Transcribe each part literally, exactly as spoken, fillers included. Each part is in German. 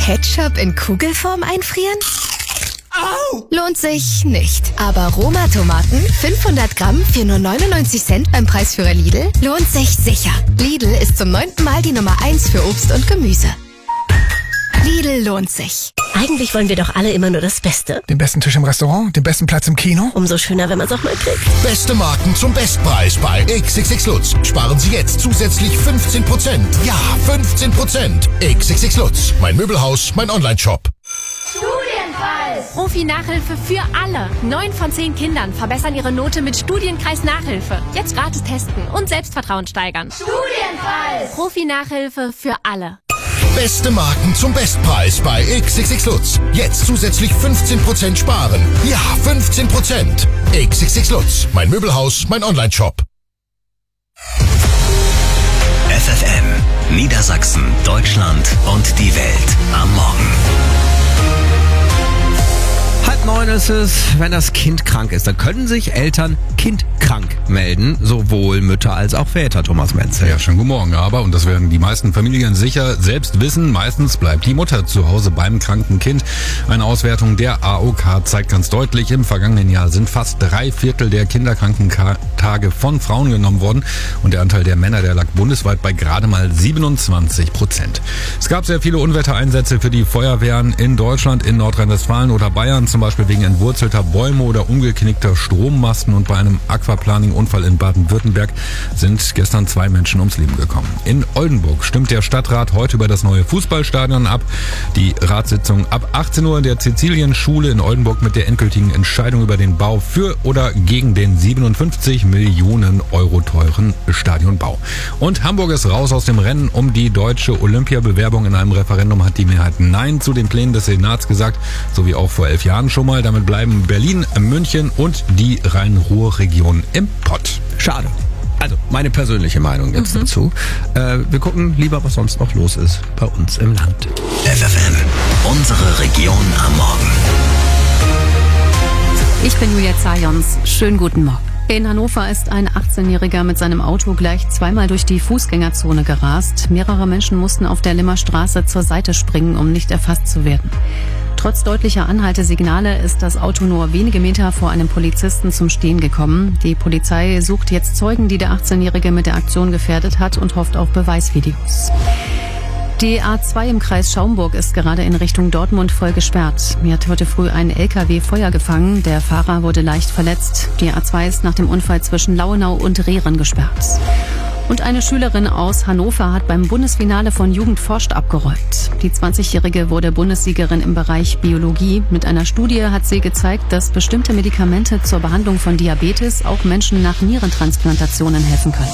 Ketchup in Kugelform einfrieren? Au! Lohnt sich nicht. Aber Roma-Tomaten, fünfhundert Gramm für nur neunundneunzig Cent beim Preisführer Lidl, lohnt sich sicher. Lidl ist zum neunten Mal die Nummer eins für Obst und Gemüse. Lidl lohnt sich. Eigentlich wollen wir doch alle immer nur das Beste. Den besten Tisch im Restaurant, den besten Platz im Kino. Umso schöner, wenn man es auch mal kriegt. Beste Marken zum Bestpreis bei X X X Lutz. Sparen Sie jetzt zusätzlich fünfzehn Prozent. Ja, fünfzehn Prozent. X X X Lutz. Mein Möbelhaus, mein Onlineshop. Studienfall! Profi-Nachhilfe für alle. Neun von zehn Kindern verbessern ihre Note mit Studienkreis-Nachhilfe. Jetzt gratis testen und Selbstvertrauen steigern. Studienfall! Profi-Nachhilfe für alle. Beste Marken zum Bestpreis bei X X X Lutz. Jetzt zusätzlich fünfzehn Prozent sparen. Ja, fünfzehn Prozent. X X X Lutz. Mein Möbelhaus, mein Onlineshop. F F M, Niedersachsen, Deutschland und die Welt am Morgen. Halb neun ist es, wenn das Kind krank ist. Dann können sich Eltern kindkrank melden, sowohl Mütter als auch Väter, Thomas Menzel. Ja, schönen guten Morgen. Aber, und das werden die meisten Familien sicher selbst wissen, meistens bleibt die Mutter zu Hause beim kranken Kind. Eine Auswertung der A O K zeigt ganz deutlich, im vergangenen Jahr sind fast drei Viertel der Kinderkrankentage von Frauen genommen worden. Und der Anteil der Männer, der lag bundesweit bei gerade mal siebenundzwanzig Prozent. Es gab sehr viele Unwettereinsätze für die Feuerwehren in Deutschland, in Nordrhein-Westfalen oder Bayern, zum Beispiel wegen entwurzelter Bäume oder umgeknickter Strommasten. Und bei einem Aquaplaning-Unfall in Baden-Württemberg sind gestern zwei Menschen ums Leben gekommen. In Oldenburg stimmt der Stadtrat heute über das neue Fußballstadion ab. Die Ratssitzung ab achtzehn Uhr in der Cäcilienschule in Oldenburg mit der endgültigen Entscheidung über den Bau für oder gegen den siebenundfünfzig Millionen Euro teuren Stadionbau. Und Hamburg ist raus aus dem Rennen um die deutsche Olympiabewerbung. In einem Referendum hat die Mehrheit Nein zu den Plänen des Senats gesagt, so wie auch vor elf Jahren schon mal. Damit bleiben Berlin, München und die Rhein-Ruhr-Region im Pott. Schade. Also, meine persönliche Meinung jetzt mhm. dazu. Äh, wir gucken lieber, was sonst noch los ist bei uns im Land. F F M, unsere Region am Morgen. Ich bin Julia Zajons. Schönen guten Morgen. In Hannover ist ein achtzehnjähriger mit seinem Auto gleich zweimal durch die Fußgängerzone gerast. Mehrere Menschen mussten auf der Limmer Straße zur Seite springen, um nicht erfasst zu werden. Trotz deutlicher Anhaltesignale ist das Auto nur wenige Meter vor einem Polizisten zum Stehen gekommen. Die Polizei sucht jetzt Zeugen, die der achtzehnjährige mit der Aktion gefährdet hat, und hofft auf Beweisvideos. Die A zwei im Kreis Schaumburg ist gerade in Richtung Dortmund voll gesperrt. Mir hat heute früh ein L K W Feuer gefangen. Der Fahrer wurde leicht verletzt. Die A zwei ist nach dem Unfall zwischen Lauenau und Rehren gesperrt. Und eine Schülerin aus Hannover hat beim Bundesfinale von Jugend forscht abgeräumt. Die zwanzigjährige wurde Bundessiegerin im Bereich Biologie. Mit einer Studie hat sie gezeigt, dass bestimmte Medikamente zur Behandlung von Diabetes auch Menschen nach Nierentransplantationen helfen können.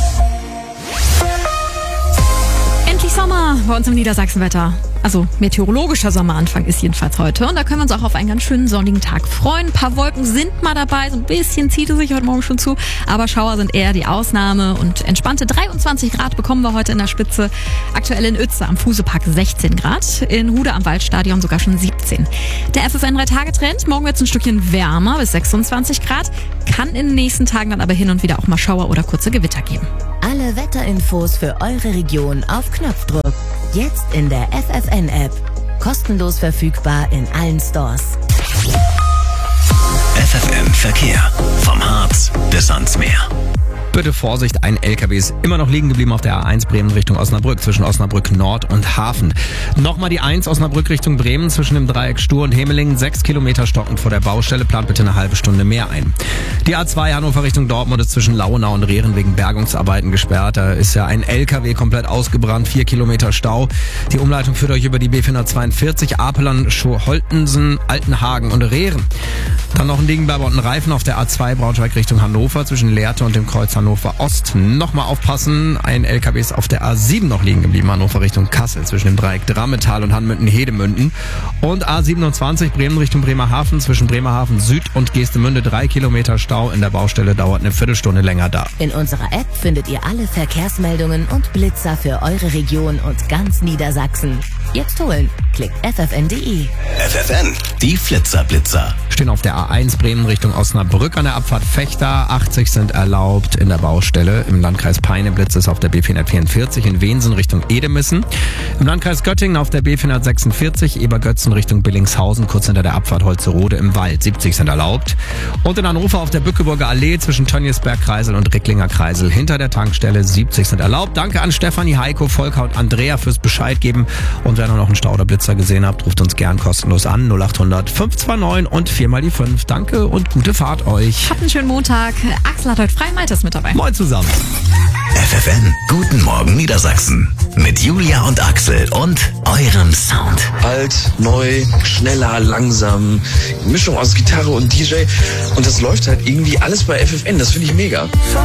Endlich Sommer bei uns im Niedersachsenwetter. Also meteorologischer Sommeranfang ist jedenfalls heute. Und da können wir uns auch auf einen ganz schönen sonnigen Tag freuen. Ein paar Wolken sind mal dabei. So ein bisschen zieht es sich heute Morgen schon zu. Aber Schauer sind eher die Ausnahme. Und entspannte dreiundzwanzig Grad bekommen wir heute in der Spitze. Aktuell in Uetze am Fusepark sechzehn Grad. In Hude am Waldstadion sogar schon siebzehn. Der F F N drei Tage Trend. Morgen wird es ein Stückchen wärmer bis sechsundzwanzig Grad. Kann in den nächsten Tagen dann aber hin und wieder auch mal Schauer oder kurze Gewitter geben. Alle Wetterinfos für eure Region auf Knopfdruck. Jetzt in der F F N-App. Kostenlos verfügbar in allen Stores. F F M Verkehr. Vom Harz bis ans Meer. Bitte Vorsicht, ein L K W ist immer noch liegen geblieben auf der A eins Bremen Richtung Osnabrück zwischen Osnabrück Nord und Hafen. Nochmal die eins Osnabrück Richtung Bremen zwischen dem Dreieck Stur und Hemelingen. Sechs Kilometer stockend vor der Baustelle. Plant bitte eine halbe Stunde mehr ein. Die A zwei Hannover Richtung Dortmund ist zwischen Lauenau und Rehren wegen Bergungsarbeiten gesperrt. Da ist ja ein L K W komplett ausgebrannt. Vier Kilometer Stau. Die Umleitung führt euch über die B vierhundertzweiundvierzig Apelern, Schorholtensen, Altenhagen und Rehren. Dann noch ein Liegenbleiber und ein Reifen auf der A zwei Braunschweig Richtung Hannover zwischen Lehrte und dem Kreuz Hannover Ost. Nochmal aufpassen, ein L K W ist auf der A sieben noch liegen geblieben, Hannover Richtung Kassel zwischen dem Dreieck Drammetal und Hanmünden-Hedemünden. Und A siebenundzwanzig Bremen Richtung Bremerhaven zwischen Bremerhaven Süd und Geestemünde. Drei Kilometer Stau in der Baustelle, dauert eine Viertelstunde länger da. In unserer App findet ihr alle Verkehrsmeldungen und Blitzer für eure Region und ganz Niedersachsen. Jetzt holen. Klickt f f n punkt d e. F F N, die Flitzer-Blitzer. Stehen auf der A eins Bremen Richtung Osnabrück an der Abfahrt Fechter. achtzig sind erlaubt. In der der Baustelle. Im Landkreis Peine blitzt es auf der B vierhundertvierundvierzig in Wensen Richtung Edemissen. Im Landkreis Göttingen auf der B vierhundertsechsundvierzig Ebergötzen Richtung Billingshausen, kurz hinter der Abfahrt Holzerode im Wald. siebzig sind erlaubt. Und in Hannover auf der Bückeburger Allee zwischen Tönniesberg-Kreisel und Ricklinger Kreisel hinter der Tankstelle siebzig sind erlaubt. Danke an Stefanie, Heiko, Volker und Andrea fürs Bescheid geben. Und wenn ihr noch einen Stau oder Blitzer gesehen habt, ruft uns gern kostenlos an. null acht hundert fünf zwei neun und vier mal die fünf. Danke und gute Fahrt euch. Habt einen schönen Montag. Axel hat heute frei, Malte ist mit dabei. Moin zusammen. F F N, guten Morgen Niedersachsen. Mit Julia und Axel und eurem Sound. Alt, neu, schneller, langsam. Mischung aus Gitarre und D J. Und das läuft halt irgendwie alles bei F F N. Das finde ich mega.